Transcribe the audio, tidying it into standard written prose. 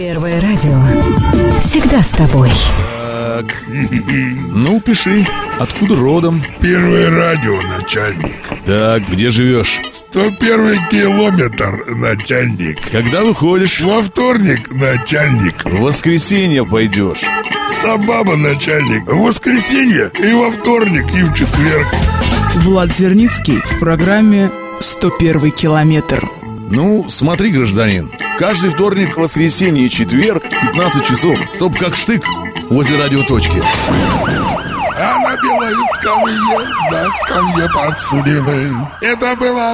Первое радио всегда с тобой. Так, ну пиши, откуда родом? Первое радио, начальник. Так, где живешь? 101 километр, начальник. Когда выходишь? Во вторник, начальник. В воскресенье пойдешь. Собаба, начальник. В воскресенье и во вторник, и в четверг. Влад Зерницкий в программе «101 километр». Ну, смотри, гражданин, каждый вторник, воскресенье и четверг в 15 часов, чтоб как штык возле радиоточки. А на белой скамье, на скамье подсудимый. Это было